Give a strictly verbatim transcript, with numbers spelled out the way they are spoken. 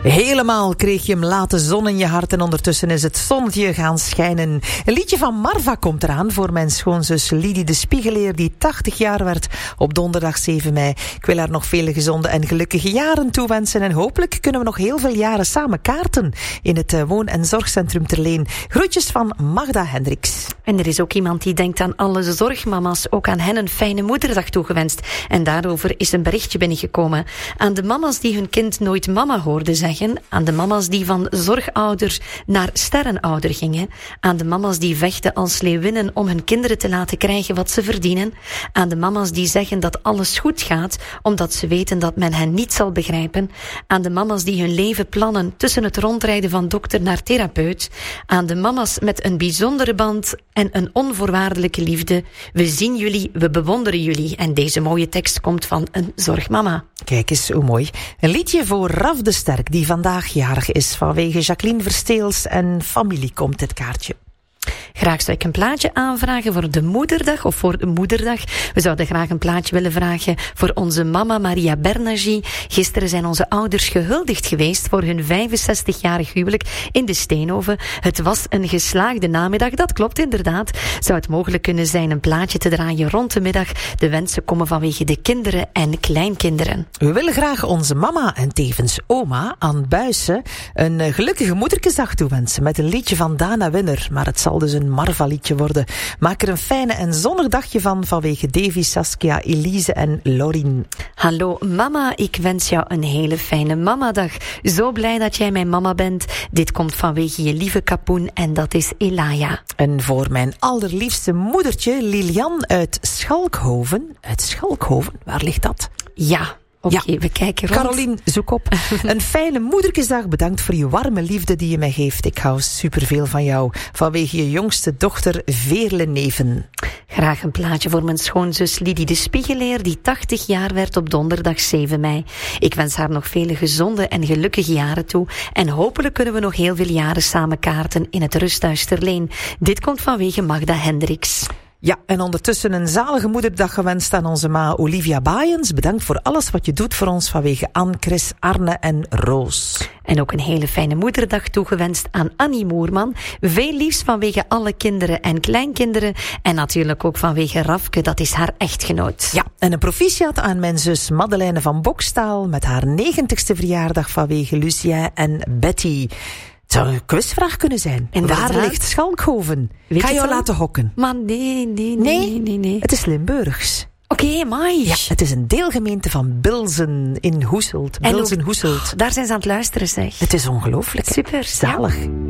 Helemaal kreeg je hem laten zon in je hart en ondertussen is het zonnetje gaan schijnen. Een liedje van Marva komt eraan voor mijn schoonzus Lidie de Spiegeleer die tachtig jaar werd op donderdag zeven mei. Ik wil haar nog vele gezonde en gelukkige jaren toewensen en hopelijk kunnen we nog heel veel jaren samen kaarten in het woon- en zorgcentrum Terleen. Groetjes van Magda Hendricks. En er is ook iemand die denkt aan alle zorgmama's, ook aan hen een fijne moederdag toegewenst. En daarover is een berichtje binnengekomen. Aan de mama's die hun kind nooit mama hoorden zeggen, aan de mama's die van zorgouder naar sterrenouder gingen, aan de mama's die vechten als leeuwinnen om hun kinderen te laten krijgen wat ze verdienen, aan de mama's die zeggen dat alles goed gaat, omdat ze weten dat men hen niet zal begrijpen, aan de mama's die hun leven plannen tussen het rondrijden van dokter naar therapeut, aan de mama's met een bijzondere band en een onvoorwaardelijke liefde. We zien jullie, we bewonderen jullie. En deze mooie tekst komt van een zorgmama. Kijk eens, hoe mooi. Een liedje voor Raf de Sterk, die vandaag jarig is. Vanwege Jacqueline Versteels en familie komt dit kaartje. Graag zou ik een plaatje aanvragen voor de moederdag of voor de moederdag. We zouden graag een plaatje willen vragen voor onze mama Maria Bernagi. Gisteren zijn onze ouders gehuldigd geweest voor hun vijfenzestigjarig huwelijk in de Steenhoven. Het was een geslaagde namiddag, dat klopt inderdaad. Zou het mogelijk kunnen zijn een plaatje te draaien rond de middag? De wensen komen vanwege de kinderen en kleinkinderen. We willen graag onze mama en tevens oma, Ann Buijsen, een gelukkige moederkesdag toewensen met een liedje van Dana Winner. Maar het zal dus een Marva-liedje worden. Maak er een fijne en zonnig dagje van vanwege Davy, Saskia, Elise en Lorien. Hallo mama, ik wens jou een hele fijne mamadag. Zo blij dat jij mijn mama bent. Dit komt vanwege je lieve kapoen en dat is Elaya. En voor mijn allerliefste moedertje Lilian uit Schalkhoven. Uit Schalkhoven, waar ligt dat? Ja. Oké, okay, ja. We kijken rond. Carolien, zoek op. Een fijne moederkesdag. Bedankt voor je warme liefde die je mij geeft. Ik hou superveel van jou. Vanwege je jongste dochter Veerle Neven. Graag een plaatje voor mijn schoonzus Lidie de Spiegeleer, die tachtig jaar werd op donderdag zeven mei. Ik wens haar nog vele gezonde en gelukkige jaren toe. En hopelijk kunnen we nog heel veel jaren samen kaarten in het rusthuis Terleen. Dit komt vanwege Magda Hendricks. Ja, en ondertussen een zalige moederdag gewenst aan onze ma Olivia Baaiens. Bedankt voor alles wat je doet voor ons vanwege Anne, Chris, Arne en Roos. En ook een hele fijne moederdag toegewenst aan Annie Moerman. Veel liefs vanwege alle kinderen en kleinkinderen. En natuurlijk ook vanwege Rafke, dat is haar echtgenoot. Ja, en een proficiat aan mijn zus Madeleine van Bokstaal met haar negentigste verjaardag vanwege Lucien en Betty. Het zou een quizvraag kunnen zijn. Inderdaad. Waar ligt Schalkhoven? Weet Ga je jou wel? laten hokken? Maar nee, nee, nee, nee, nee, nee. Het is Limburgs. Oké, okay, mooi. Ja, het is een deelgemeente van Bilzen in Hoeselt. Bilzen, Hoeselt. Oh, daar zijn ze aan het luisteren, zeg. Het is ongelooflijk. Super. Zalig. Ja.